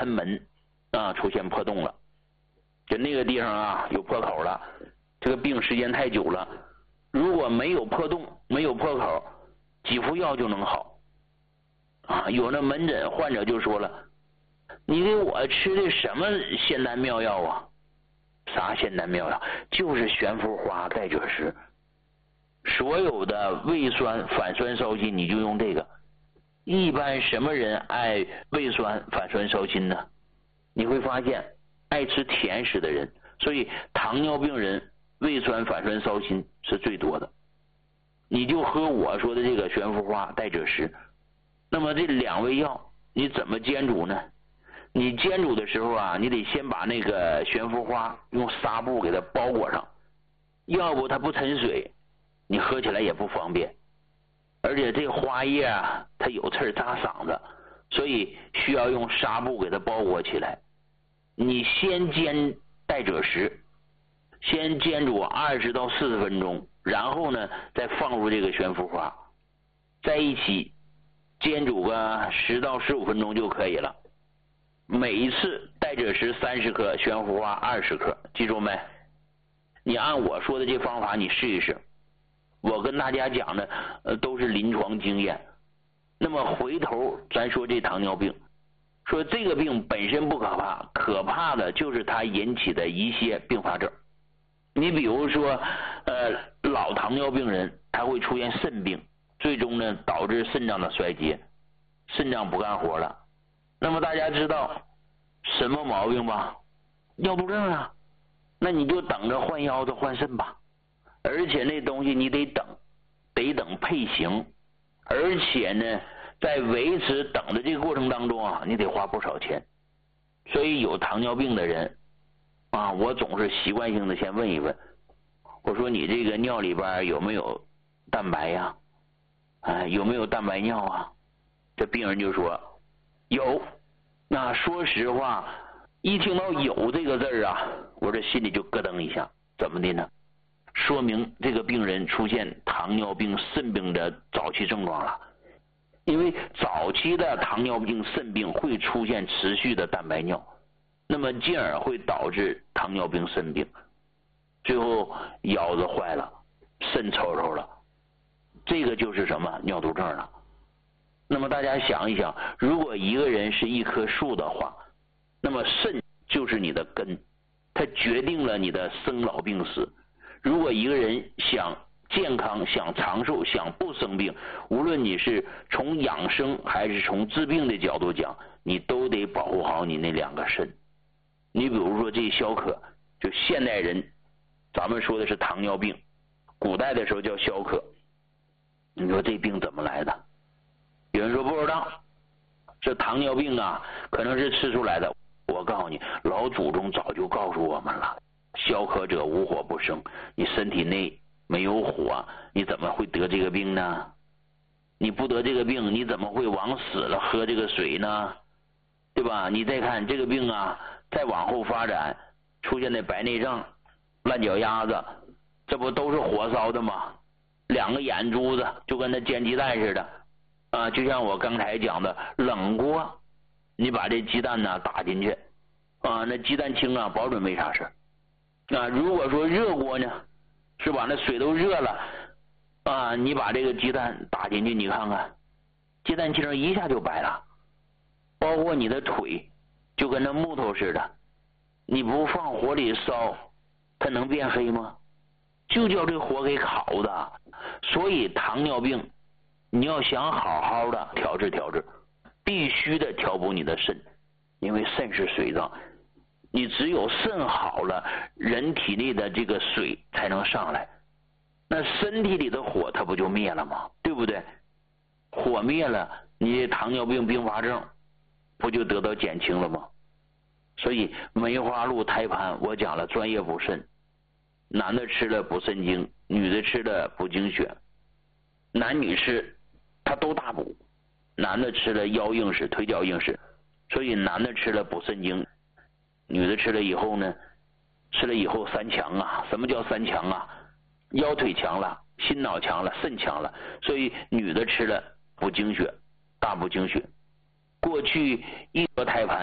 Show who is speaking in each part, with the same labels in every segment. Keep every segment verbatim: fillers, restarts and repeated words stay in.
Speaker 1: 贲门啊出现破洞了，就那个地方啊有破口了，这个病时间太久了，如果没有破洞没有破口，几副药就能好啊。有那门诊患者就说了，你给我吃的什么仙丹妙药啊？啥仙丹妙药？就是悬浮花代赭石，所有的胃酸反酸烧心你就用这个。一般什么人爱胃酸反酸烧心呢？你会发现爱吃甜食的人，所以糖尿病人胃酸反酸烧心是最多的。你就喝我说的这个悬浮花代赭石，那么这两味药你怎么煎煮呢？你煎煮的时候啊，你得先把那个悬浮花用纱布给它包裹上，要不它不沉水，你喝起来也不方便。而且这花叶啊，它有刺扎嗓子，所以需要用纱布给它包裹起来。你先煎代赭石，先煎煮二十到四十分钟，然后呢再放入这个悬浮花，在一起煎煮个十到十五分钟就可以了。每一次代赭石三十克，悬浮花二十克，记住没？你按我说的这方法你试一试。我跟大家讲的呃都是临床经验。那么回头咱说这糖尿病，说这个病本身不可怕，可怕的就是它引起的一些并发症。你比如说呃老糖尿病人他会出现肾病，最终呢导致肾脏的衰竭，肾脏不干活了。那么大家知道什么毛病吧？尿毒症啊，那你就等着换腰子换肾吧。而且那东西你得等，得等配型，而且呢在维持等的这个过程当中啊，你得花不少钱。所以有糖尿病的人啊，我总是习惯性的先问一问，我说你这个尿里边有没有蛋白呀？啊，有没有蛋白尿啊？这病人就说有。那说实话，一听到有这个字儿啊，我这心里就咯噔一下。怎么的呢？说明这个病人出现糖尿病肾病的早期症状了。因为早期的糖尿病肾病会出现持续的蛋白尿，那么进而会导致糖尿病肾病，最后腰子坏了，肾抽抽了，这个就是什么？尿毒症了。那么大家想一想，如果一个人是一棵树的话，那么肾就是你的根，它决定了你的生老病死。如果一个人想健康、想长寿、想不生病，无论你是从养生还是从治病的角度讲，你都得保护好你那两个肾。你比如说这消渴，就现代人咱们说的是糖尿病，古代的时候叫消渴。你说这病怎么来的？有人说不知道，这糖尿病啊可能是吃出来的。我告诉你，老祖宗早就告诉我们了，消渴者无火不生。你身体内没有火，你怎么会得这个病呢？你不得这个病，你怎么会往死了喝这个水呢？对吧？你再看这个病啊，再往后发展，出现的白内障、烂脚丫子，这不都是火烧的吗？两个眼珠子就跟那煎鸡蛋似的啊！就像我刚才讲的，冷锅你把这鸡蛋呢打进去啊，那鸡蛋清啊，保准没啥事啊。如果说热锅呢，是吧？那水都热了啊，你把这个鸡蛋打进去，你看看，鸡蛋清一下就白了。包括你的腿，就跟那木头似的，你不放火里烧，它能变黑吗？就叫这火给烤的。所以糖尿病，你要想好好的调治调治，必须的调补你的肾，因为肾是水脏。你只有肾好了，人体内的这个水才能上来，那身体里的火它不就灭了吗？对不对？火灭了，你糖尿病并发症不就得到减轻了吗？所以梅花鹿胎盘我讲了，专业补肾，男的吃了补肾精，女的吃了补精血，男女吃它都大补。男的吃了腰硬实、腿脚硬实，所以男的吃了补肾精，女的吃了以后呢，吃了以后三强啊。什么叫三强啊？腰腿强了，心脑强了，肾强了，所以女的吃了补精血，大补精血。过去一个胎盘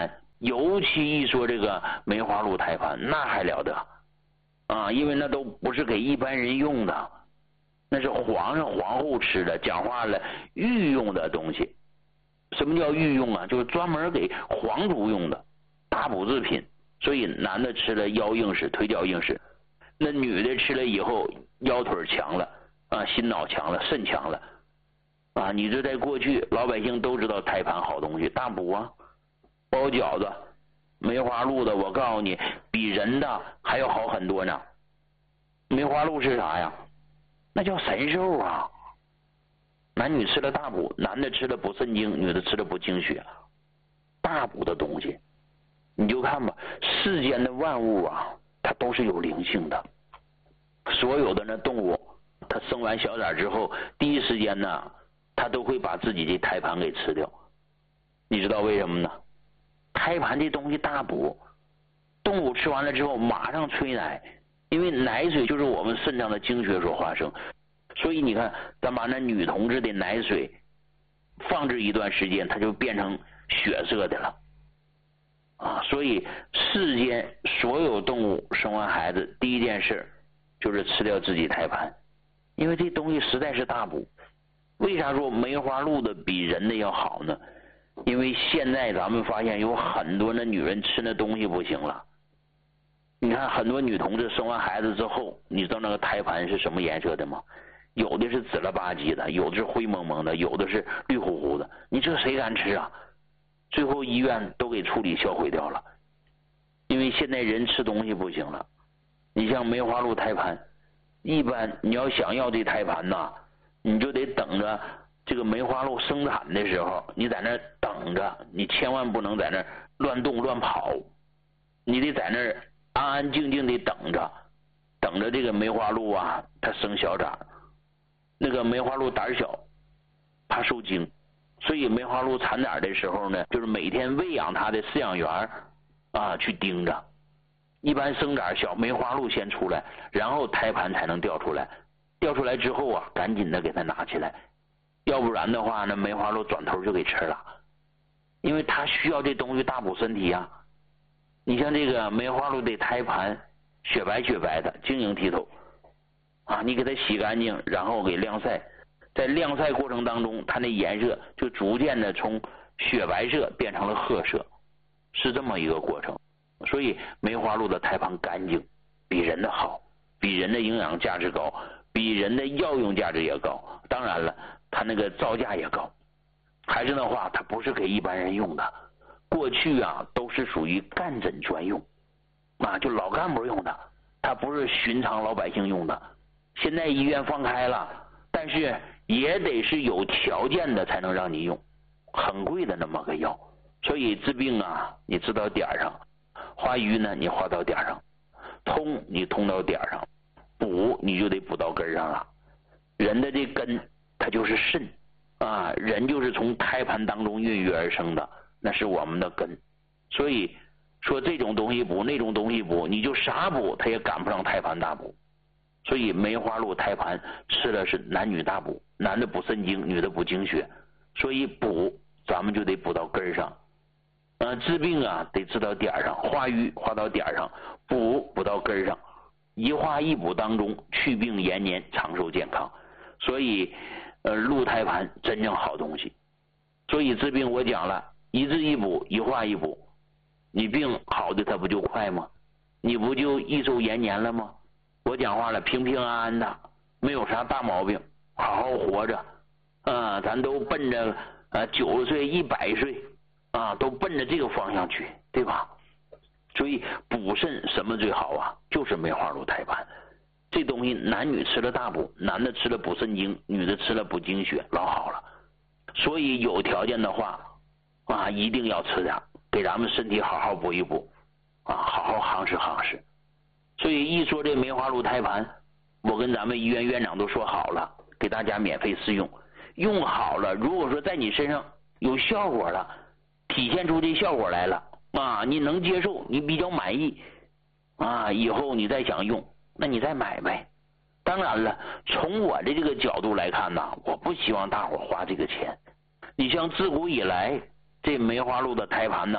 Speaker 1: 尤其一说这个梅花鹿胎盘，那还了得啊！因为那都不是给一般人用的，那是皇上皇后吃的，讲话了御用的东西。什么叫御用啊？就是专门给皇族用的大补制品。所以男的吃了腰硬实，腿脚硬实，那女的吃了以后腰腿强了啊，心脑强了，肾强了啊！你这在过去老百姓都知道胎盘好东西，大补啊，包饺子梅花鹿的，我告诉你比人的还要好很多呢。梅花鹿是啥呀？那叫神兽啊！男女吃了大补，男的吃了补肾精，女的吃了补精血，大补的东西。你就看吧，世间的万物啊，它都是有灵性的。所有的那动物，它生完小崽之后，第一时间呢，它都会把自己的胎盘给吃掉。你知道为什么呢？胎盘这东西大补，动物吃完了之后马上催奶，因为奶水就是我们肾脏的精血所化生。所以你看，咱把那女同志的奶水放置一段时间，它就变成血色的了。啊，所以世间所有动物生完孩子第一件事就是吃掉自己胎盘，因为这东西实在是大补。为啥说梅花鹿的比人的要好呢？因为现在咱们发现有很多的女人吃那东西不行了。你看很多女同志生完孩子之后，你知道那个胎盘是什么颜色的吗？有的是紫了吧唧的，有的是灰蒙蒙的，有的是绿乎乎的，你这谁敢吃啊？最后医院都给处理销毁掉了，因为现在人吃东西不行了。你像梅花鹿胎盘，一般你要想要这胎盘呐，你就得等着这个梅花鹿生产的时候，你在那等着，你千万不能在那乱动乱跑，你得在那安安静静的等着，等着这个梅花鹿啊，它生小崽。那个梅花鹿胆小，怕受惊。所以梅花鹿产崽的时候呢，就是每天喂养它的饲养员啊去盯着。一般生崽小梅花鹿先出来，然后胎盘才能掉出来。掉出来之后啊，赶紧的给它拿起来，要不然的话呢，梅花鹿转头就给吃了。因为它需要这东西大补身体啊。你像这个梅花鹿的胎盘，雪白雪白的，晶莹剔透啊，你给它洗干净，然后给晾晒。在晾晒过程当中，它那颜色就逐渐的从雪白色变成了褐色，是这么一个过程。所以梅花鹿的胎盘干净，比人的好，比人的营养价值高，比人的药用价值也高。当然了，它那个造价也高。还是那话，它不是给一般人用的。过去啊，都是属于干诊专用啊，就老干部用的，它不是寻常老百姓用的。现在医院放开了，但是也得是有条件的才能让你用，很贵的那么个药。所以治病啊，你治到点上；化瘀呢，你化到点上；通你通到点上；补你就得补到根上了。人的这根，它就是肾啊，人就是从胎盘当中孕育而生的，那是我们的根。所以说这种东西补，那种东西补，你就啥补，它也赶不上胎盘大补。所以梅花鹿胎盘吃的是男女大补，男的补肾精，女的补精血。所以补咱们就得补到根上，呃，治病啊得治到点上，化瘀化到点上，补补到根上，一化一补当中去病延年，长寿健康。所以呃，鹿胎盘真正好东西。所以治病我讲了，一治一补，一化一补，你病好的它不就快吗？你不就益寿延年了吗？我讲话了，平平安安的，没有啥大毛病，好好活着啊！咱都奔着呃九十岁、一百岁啊，都奔着这个方向去，对吧？所以补肾什么最好啊？就是梅花鹿胎盘。这东西男女吃了大补，男的吃了补肾精，女的吃了补精血，老好了。所以有条件的话啊，一定要吃点，给咱们身体好好补一补啊，好好夯实夯实。所以一说这梅花鹿胎盘，我跟咱们医院院长都说好了，给大家免费试用。用好了，如果说在你身上有效果了，体现出这效果来了啊，你能接受，你比较满意啊，以后你再想用，那你再买呗。当然了，从我的这个角度来看呢，我不希望大伙花这个钱。你像自古以来，这梅花鹿的胎盘呢，都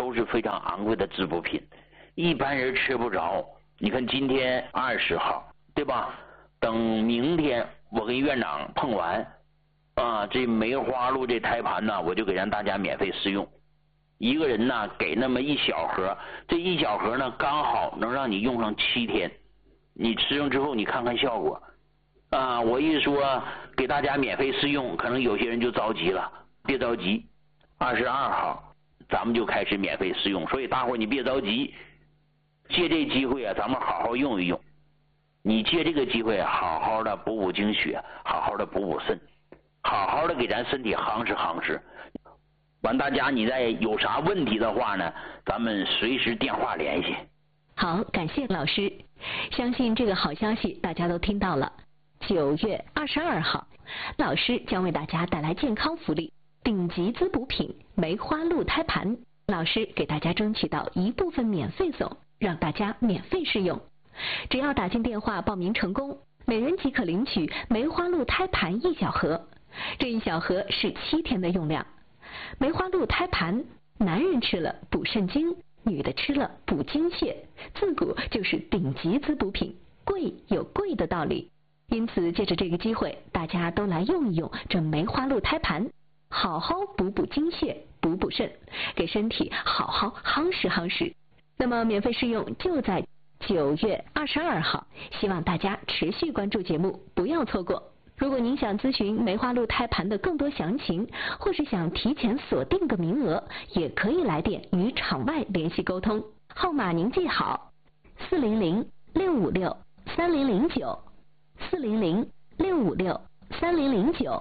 Speaker 1: 都是非常昂贵的滋补品，一般人吃不着。你看今天二十号，对吧？等明天我跟院长碰完啊，这梅花鹿这胎盘呢，我就给让大家免费试用，一个人呢给那么一小盒，这一小盒呢刚好能让你用上七天，你吃上之后你看看效果啊。我一说给大家免费试用，可能有些人就着急了，别着急，二十二号咱们就开始免费试用，所以大伙儿你别着急，借这机会啊，咱们好好用一用。你借这个机会好好的补补精血，好好的补补肾，好好的给咱身体夯实夯实。完，大家你再有啥问题的话呢，咱们随时电话联系。
Speaker 2: 好，感谢老师，相信这个好消息大家都听到了。九月二十二号，老师将为大家带来健康福利，顶级滋补品梅花鹿胎盘，老师给大家争取到一部分免费送，让大家免费试用。只要打进电话报名成功，每人即可领取梅花鹿胎盘一小盒，这一小盒是七天的用量。梅花鹿胎盘，男人吃了补肾精，女的吃了补精血，自古就是顶级滋补品，贵有贵的道理。因此借着这个机会，大家都来用一用这梅花鹿胎盘，好好补补精血，补补肾，给身体好好夯实夯实。那么免费试用就在九月二十二号，希望大家持续关注节目，不要错过。如果您想咨询梅花鹿胎盘的更多详情，或是想提前锁定个名额，也可以来电与场外联系沟通。号码您记好：四零零六五六三零零九，四零零六五六三零零九。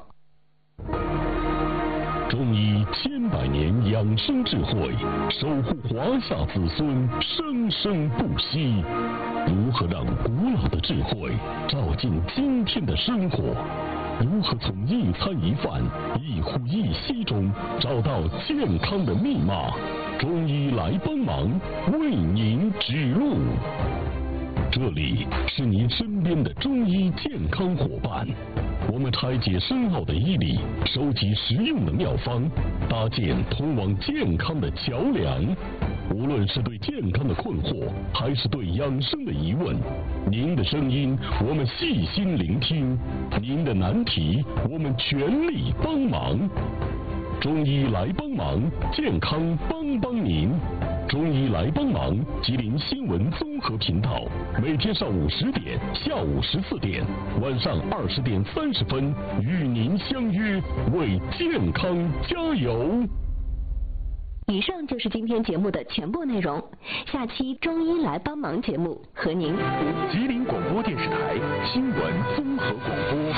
Speaker 3: 中医千百年养生智慧，守护华夏子孙生生不息。如何让古老的智慧照进今天的生活？如何从一餐一饭、一呼一吸中找到健康的密码？中医来帮忙，为您指路。这里是您身边的中医健康伙伴，我们拆解深奥的医理，收集实用的妙方，搭建通往健康的桥梁。无论是对健康的困惑，还是对养生的疑问，您的声音我们细心聆听，您的难题我们全力帮忙。中医来帮忙，健康帮帮您。中医来帮忙，吉林新闻综合频道，每天上午十点、下午十四点、晚上二十点三十分，与您相约，为健康加油。
Speaker 2: 以上就是今天节目的全部内容，下期中医来帮忙节目和您。
Speaker 3: 吉林广播电视台新闻综合广播。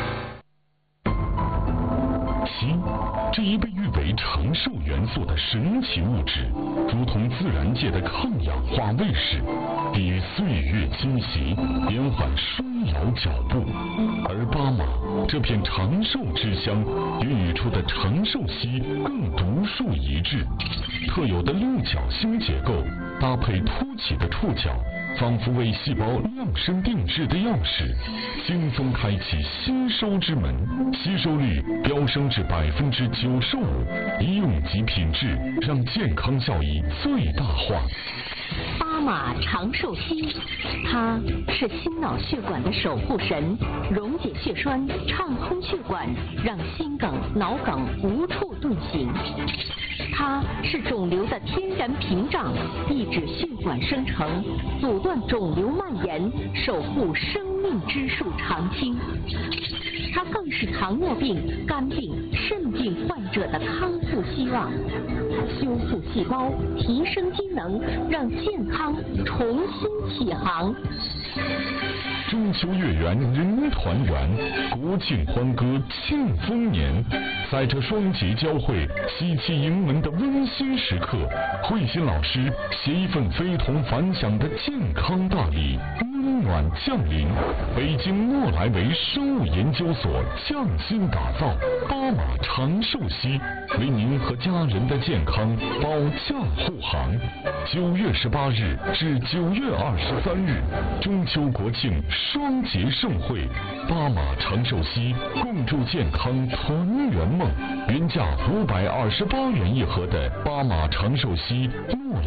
Speaker 3: 锌，这一被誉为长寿元素的神奇物质，如同自然界的抗氧化卫士，抵御岁月侵袭，延缓衰老脚步。而巴马这片长寿之乡孕育出的长寿硒更独树一帜，特有的六角星结构搭配凸起的触角，仿佛为细胞量身定制的钥匙，轻松开启吸收之门，吸收率飙升至百分之九十五，医用级品质让健康效益最大化。
Speaker 2: 巴马长寿硒，它是心脑血管的守护神，溶解血栓，畅通血管，让心梗、脑梗无处遁形。它是肿瘤的天然屏障，抑制血管生成，阻断肿瘤蔓延，守护生命之树长青。它更是糖尿病、肝病、肾病患者的康复希望，修复细胞，提升机能，让健康重新起航。
Speaker 3: 中秋月圆人团圆，国庆欢歌庆丰年。在这双节交汇、喜气迎门的温馨时刻，慧心老师携一份非同凡响的健康大礼，温温暖降临。北京莫莱维生物研究所匠心打造巴马长寿硒，为您和家人的健康保驾护航。九月十八日至九月二十三日，中秋国庆双节盛会，巴马长寿硒共筑健康团圆梦。原价五百二十八元一盒的巴马长寿硒诺